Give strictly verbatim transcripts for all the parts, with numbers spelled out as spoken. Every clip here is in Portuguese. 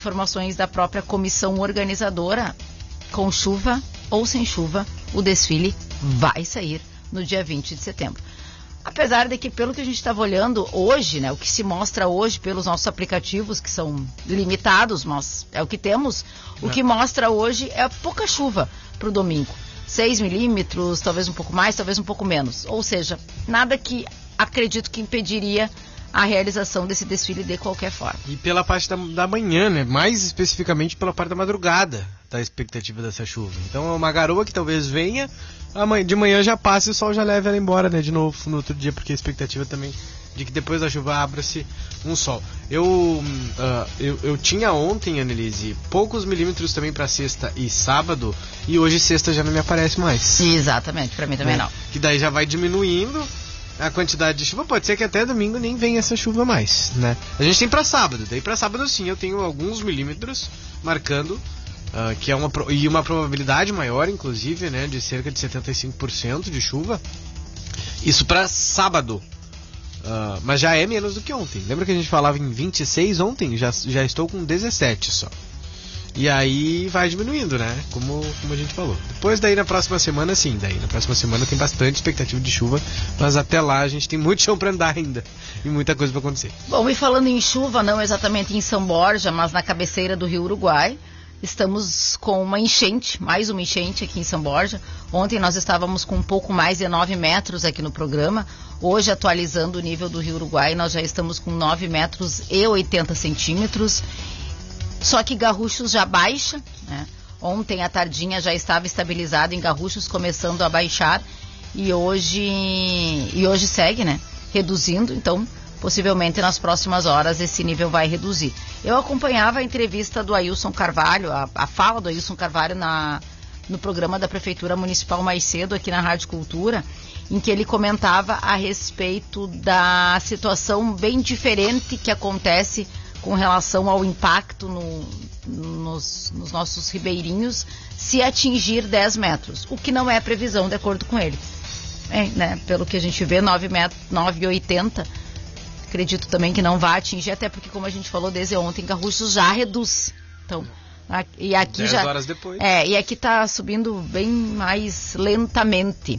Informações da própria comissão organizadora, com chuva ou sem chuva, o desfile vai sair no dia vinte de setembro. Apesar de que, pelo que a gente estava olhando hoje, né, o que se mostra hoje pelos nossos aplicativos, que são limitados, mas é o que temos, o que mostra hoje é pouca chuva para o domingo. seis milímetros, talvez um pouco mais, talvez um pouco menos. Ou seja, nada que acredito que impediria a realização desse desfile de qualquer forma. E pela parte da, da manhã, né? Mais especificamente pela parte da madrugada, da expectativa dessa chuva. Então é uma garoa que talvez venha, de manhã já passe e o sol já leve ela embora, né? De novo no outro dia, porque a expectativa também de que depois da chuva abra-se um sol. Eu, uh, eu, eu tinha ontem, Annelise, poucos milímetros também para sexta e sábado, e hoje sexta já não me aparece mais. Exatamente, para mim também né? não. Que daí já vai diminuindo a quantidade de chuva, pode ser que até domingo nem venha essa chuva mais, né? A gente tem para sábado, daí para sábado sim eu tenho alguns milímetros marcando, uh, que é uma, e uma probabilidade maior, inclusive, né, de cerca de setenta e cinco por cento de chuva, isso para sábado, uh, mas já é menos do que ontem. Lembra que a gente falava em vinte e seis ontem? Já, já estou com dezessete só. E aí vai diminuindo, né? Como, como a gente falou. Depois daí na próxima semana, sim. Daí na próxima semana tem bastante expectativa de chuva. Mas até lá a gente tem muito chão para andar ainda. E muita coisa para acontecer. Bom, e falando em chuva, não exatamente em São Borja, mas na cabeceira do Rio Uruguai, estamos com uma enchente, mais uma enchente aqui em São Borja. Ontem nós estávamos com um pouco mais de nove metros aqui no programa. Hoje, atualizando o nível do Rio Uruguai, nós já estamos com nove metros e oitenta centímetros. Só que Garruchos já baixa, né? Ontem à tardinha já estava estabilizado em Garruchos, começando a baixar, e hoje, e hoje segue, né? Reduzindo, então possivelmente nas próximas horas esse nível vai reduzir. Eu acompanhava a entrevista do Ailson Carvalho, a, a fala do Ailson Carvalho na, no programa da Prefeitura Municipal mais cedo aqui na Rádio Cultura, em que ele comentava a respeito da situação bem diferente que acontece com relação ao impacto no, nos, nos nossos ribeirinhos se atingir dez metros, o que não é previsão de acordo com ele. É, né? Pelo que a gente vê, nove vírgula oitenta, acredito também que não vai atingir, até porque, como a gente falou desde ontem, Garruchos já reduz. Então, a, e aqui dez já, horas depois. É, e aqui está subindo bem mais lentamente.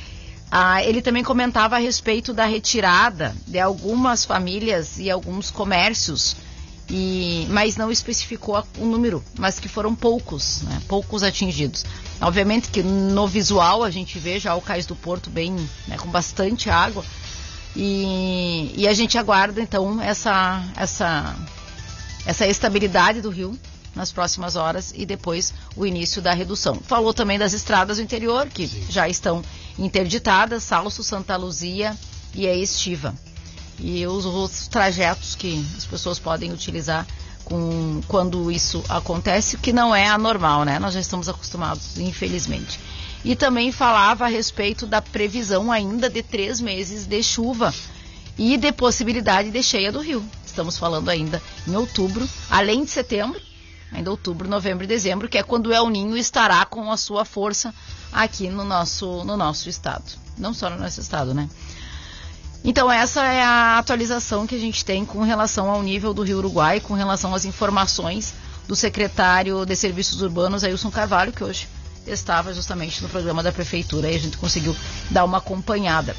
Ah, ele também comentava a respeito da retirada de algumas famílias e alguns comércios, e, mas não especificou o número, mas que foram poucos, né, poucos atingidos. Obviamente que no visual a gente vê já o Cais do Porto bem, né, com bastante água, e, e a gente aguarda então essa, essa, essa estabilidade do rio nas próximas horas e depois o início da redução. Falou também das estradas do interior, que Sim. já estão interditadas, Salso, Santa Luzia e a Estiva. E os outros trajetos que as pessoas podem utilizar com, quando isso acontece, que não é anormal, né? Nós já estamos acostumados, infelizmente. E também falava a respeito da previsão ainda de três meses de chuva e de possibilidade de cheia do rio. Estamos falando ainda em outubro, além de setembro, ainda outubro, novembro e dezembro, que é quando o El Ninho estará com a sua força aqui no nosso, no nosso estado. Não só no nosso estado, né? Então essa é a atualização que a gente tem com relação ao nível do Rio Uruguai, com relação às informações do secretário de Serviços Urbanos, Ailson Carvalho, que hoje estava justamente no programa da Prefeitura e a gente conseguiu dar uma acompanhada.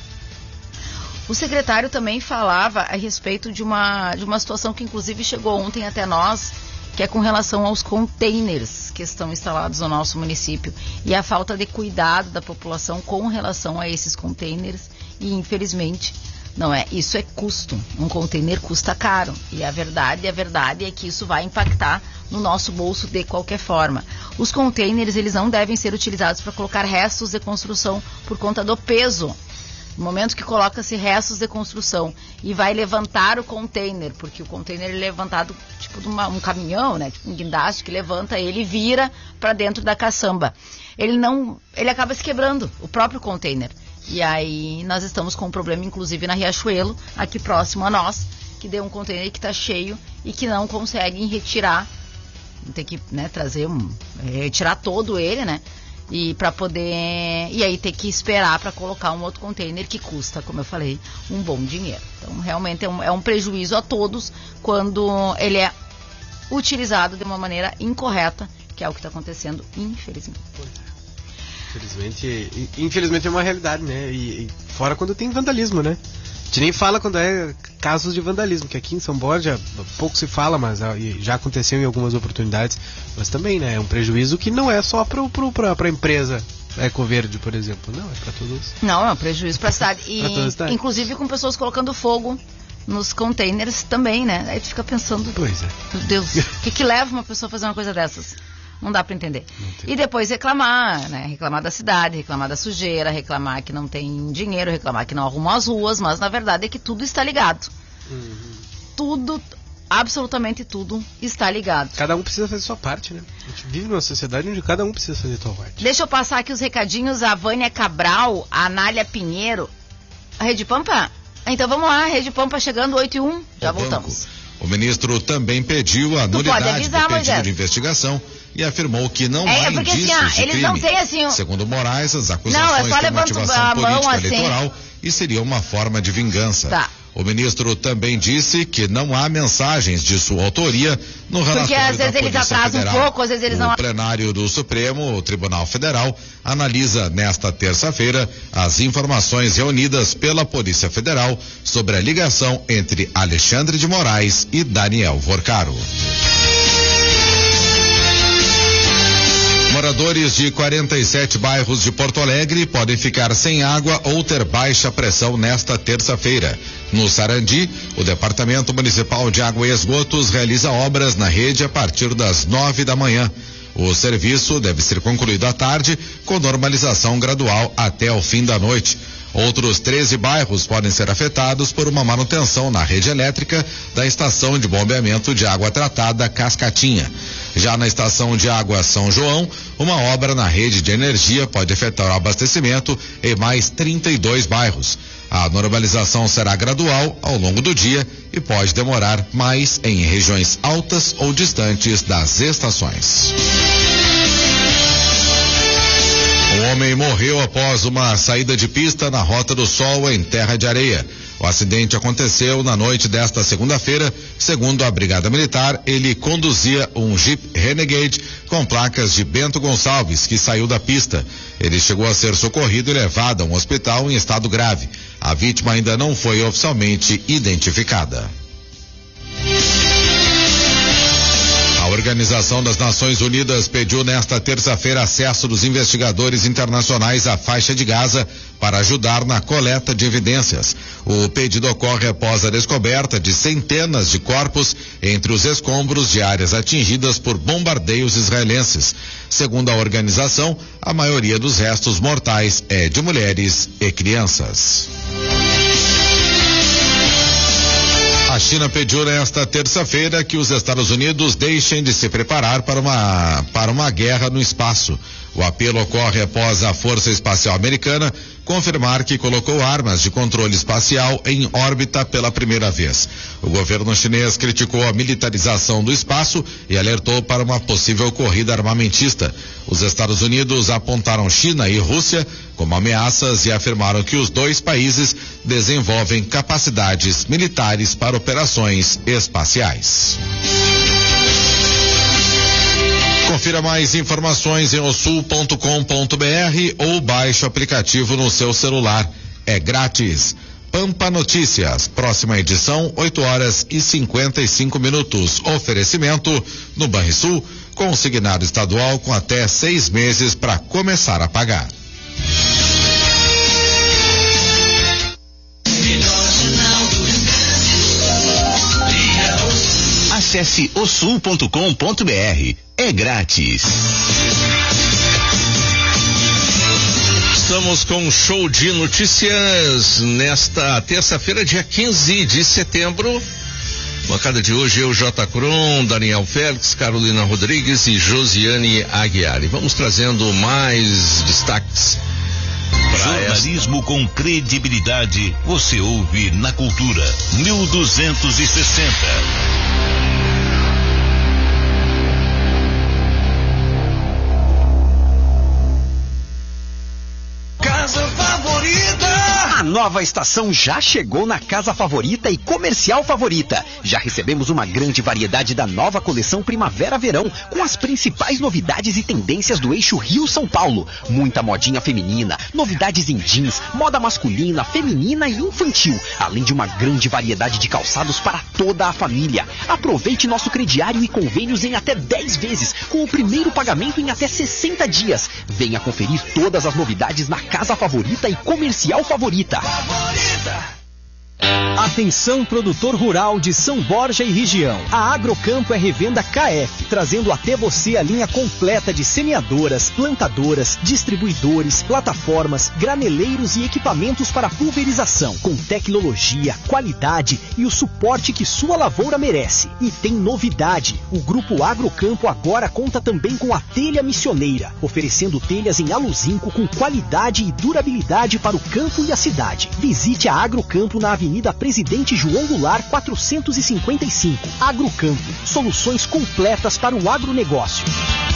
O secretário também falava a respeito de uma, de uma situação que inclusive chegou ontem até nós, que é com relação aos containers que estão instalados no nosso município e a falta de cuidado da população com relação a esses containers e, infelizmente, não é, isso é custo. Um container custa caro e a verdade, a verdade é que isso vai impactar no nosso bolso de qualquer forma. Os containers, eles não devem ser utilizados para colocar restos de construção por conta do peso. No momento que coloca-se restos de construção e vai levantar o container, porque o container é levantado tipo de uma, um caminhão, né, tipo um guindaste que levanta ele e vira para dentro da caçamba. Ele não, ele acaba se quebrando, o próprio container. E aí nós estamos com um problema, inclusive na Riachuelo, aqui próximo a nós, que deu um container que está cheio e que não conseguem retirar, tem que, né, trazer um, retirar todo ele, né? E para poder, e aí ter que esperar para colocar um outro container que custa, como eu falei, um bom dinheiro. Então realmente é um, é um prejuízo a todos quando ele é utilizado de uma maneira incorreta, que é o que está acontecendo, infelizmente. Infelizmente, infelizmente é uma realidade, né? E, e fora quando tem vandalismo, né? A gente nem fala quando é casos de vandalismo, que aqui em São Borja pouco se fala, mas já aconteceu em algumas oportunidades. Mas também, né? É um prejuízo que não é só para a empresa Ecoverde, por exemplo. Não, é para todos. Não, é um prejuízo para a cidade. E, cidade. Inclusive com pessoas colocando fogo nos containers também, né? Aí tu fica pensando, pois é. Meu Deus, o que que leva uma pessoa a fazer uma coisa dessas? Não dá para entender. E depois reclamar, né? Reclamar da cidade, reclamar da sujeira, reclamar que não tem dinheiro, reclamar que não arrumam as ruas, mas na verdade é que tudo está ligado. Uhum. Tudo, absolutamente tudo está ligado. Cada um precisa fazer sua parte, né? A gente vive numa sociedade onde cada um precisa fazer sua parte. Deixa eu passar aqui os recadinhos. A Vânia Cabral, a Anália Pinheiro. A Rede Pampa? Então vamos lá, Rede Pampa chegando, oito e um, já o voltamos. Banco. O ministro também pediu a nulidade avisar, do pedido Moisés. de investigação e afirmou que não é, há porque, indícios assim, ó, de eles crime. não têm, assim, um... Segundo Moraes, as acusações não, é só têm motivação a mão, política assim. eleitoral e seria uma forma de vingança. Tá. O ministro também disse que não há mensagens de sua autoria no relatório Porque às vezes da eles Polícia atrasam Federal. um pouco, às vezes eles o não... O plenário do Supremo, o Tribunal Federal, analisa nesta terça-feira as informações reunidas pela Polícia Federal sobre a ligação entre Alexandre de Moraes e Daniel Vorcaro. Moradores de quarenta e sete bairros de Porto Alegre podem ficar sem água ou ter baixa pressão nesta terça-feira. No Sarandi, o Departamento Municipal de Água e Esgotos realiza obras na rede a partir das nove da manhã. O serviço deve ser concluído à tarde, com normalização gradual até o fim da noite. Outros treze bairros podem ser afetados por uma manutenção na rede elétrica da estação de bombeamento de água tratada Cascatinha. Já na estação de água São João, uma obra na rede de energia pode afetar o abastecimento em mais trinta e dois bairros. A normalização será gradual ao longo do dia e pode demorar mais em regiões altas ou distantes das estações. Um homem morreu após uma saída de pista na Rota do Sol, em Terra de Areia. O acidente aconteceu na noite desta segunda-feira. Segundo a Brigada Militar, ele conduzia um Jeep Renegade com placas de Bento Gonçalves, que saiu da pista. Ele chegou a ser socorrido e levado a um hospital em estado grave. A vítima ainda não foi oficialmente identificada. A Organização das Nações Unidas pediu nesta terça-feira acesso dos investigadores internacionais à faixa de Gaza para ajudar na coleta de evidências. O pedido ocorre após a descoberta de centenas de corpos entre os escombros de áreas atingidas por bombardeios israelenses. Segundo a organização, a maioria dos restos mortais é de mulheres e crianças. A China pediu nesta terça-feira que os Estados Unidos deixem de se preparar para uma, para uma guerra no espaço. O apelo ocorre após a Força Espacial Americana confirmar que colocou armas de controle espacial em órbita pela primeira vez. O governo chinês criticou a militarização do espaço e alertou para uma possível corrida armamentista. Os Estados Unidos apontaram China e Rússia como ameaças e afirmaram que os dois países desenvolvem capacidades militares para operações espaciais. Confira mais informações em osul ponto com ponto br ou baixe o aplicativo no seu celular. É grátis. Pampa Notícias, próxima edição, oito horas e cinquenta e cinco minutos. Oferecimento no Banrisul, consignado estadual com até seis meses para começar a pagar. Acesse osul ponto com ponto br. É grátis. Estamos com um show de notícias nesta terça-feira, dia quinze de setembro. Bancada de hoje, eu, J. Cron, Daniel Félix, Carolina Rodrigues e Josiane Aguiar. E vamos trazendo mais destaques. Jornalismo esta... com credibilidade, você ouve na Cultura mil duzentos e sessenta. nova estação já chegou na Casa Favorita e Comercial Favorita. Já recebemos uma grande variedade da nova coleção Primavera-Verão, com as principais novidades e tendências do eixo Rio-São Paulo. Muita modinha feminina, novidades em jeans, moda masculina, feminina e infantil, além de uma grande variedade de calçados para toda a família. Aproveite nosso crediário e convênios em até dez vezes, com o primeiro pagamento em até sessenta dias. Venha conferir todas as novidades na Casa Favorita e Comercial Favorita. Favorita. Atenção, produtor rural de São Borja e região. A Agrocampo é revenda K F, trazendo até você a linha completa de semeadoras, plantadoras, distribuidores, plataformas, graneleiros e equipamentos para pulverização, com tecnologia, qualidade e o suporte que sua lavoura merece. E tem novidade: o Grupo Agrocampo agora conta também com a telha missioneira, oferecendo telhas em aluzinco com qualidade e durabilidade para o campo e a cidade. Visite a Agrocampo na Avenida Presidente João Goulart quatrocentos e cinquenta e cinco. Agrocampo, soluções completas para o agronegócio.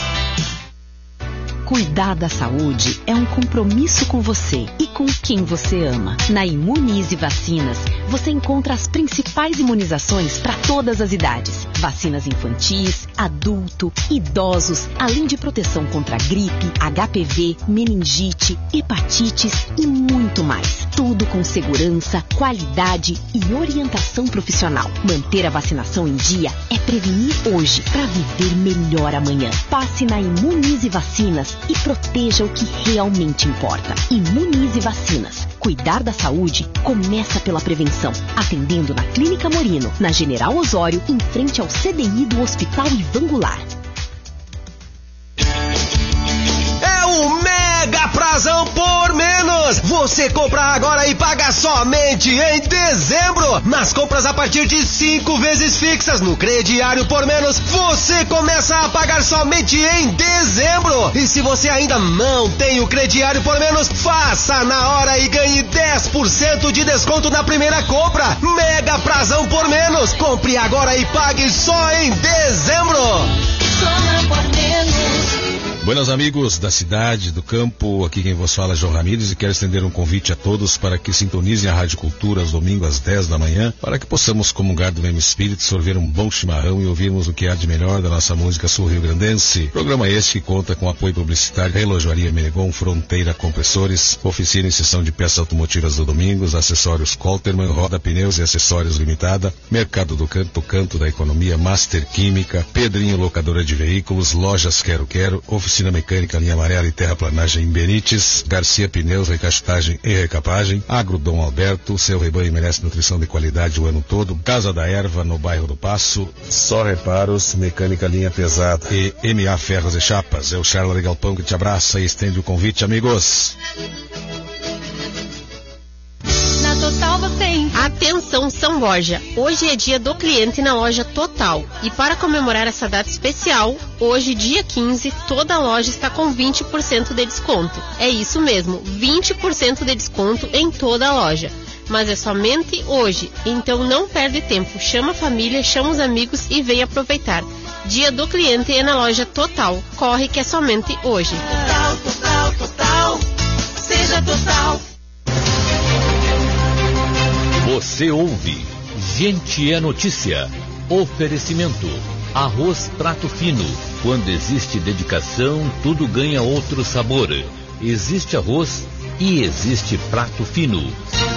Cuidar da saúde é um compromisso com você e com quem você ama. Na Imunize Vacinas, você encontra as principais imunizações para todas as idades. Vacinas infantis, adulto, idosos, além de proteção contra gripe, H P V, meningite, hepatites e muito mais. Tudo com segurança, qualidade e orientação profissional. Manter a vacinação em dia é prevenir hoje para viver melhor amanhã. Passe na Imunize Vacinas e proteja o que realmente importa. Imunize Vacinas. Cuidar da saúde começa pela prevenção. Atendendo na Clínica Morino, na General Osório, em frente ao C D I do Hospital Ivan Goulart. É o Mega Prazão por menos. Você compra agora e paga somente em dezembro. Nas compras a partir de cinco vezes fixas no crediário por menos, você começa a pagar somente em dezembro. E se você ainda não tem o crediário por menos, faça na hora e ganhe dez por cento de desconto na primeira compra. Mega Prazão por menos. Compre agora e pague só em dezembro. Só por menos. Buenos amigos da cidade, do campo, aqui quem vos fala é João Ramírez e quero estender um convite a todos para que sintonizem a Rádio Cultura aos domingos às dez da manhã, para que possamos comungar do mesmo espírito, sorver um bom chimarrão e ouvirmos o que há de melhor da nossa música sul-rio-grandense. Programa este que conta com apoio publicitário Relojoaria Menegon, Fronteira Compressores, oficina e sessão de peças automotivas do domingos, acessórios Colterman, Roda Pneus e Acessórios Limitada, Mercado do Canto, Canto da Economia, Master Química, Pedrinho Locadora de Veículos, Lojas Quero Quero, Oficina Mecânica Linha Amarela e Terraplanagem em Benites, Garcia Pneus, Recastagem e Recapagem, Agro Dom Alberto, seu rebanho merece nutrição de qualidade o ano todo, Casa da Erva no bairro do Passo, Só Reparos, Mecânica Linha Pesada e M A Ferros e Chapas. É o Charla de Galpão que te abraça e estende o convite, amigos. Na Total você encontra... Atenção São Borja, hoje é dia do cliente na loja Total e para comemorar essa data especial, hoje dia quinze, toda a loja está com vinte por cento de desconto. É isso mesmo, vinte por cento de desconto em toda a loja. Mas é somente hoje, então não perde tempo, chama a família, chama os amigos e vem aproveitar. Dia do cliente é na loja Total, corre que é somente hoje. Total, total, total, seja Total. Você ouve Gente é Notícia. Oferecimento Arroz Prato Fino. Quando existe dedicação, tudo ganha outro sabor. Existe arroz e existe prato fino.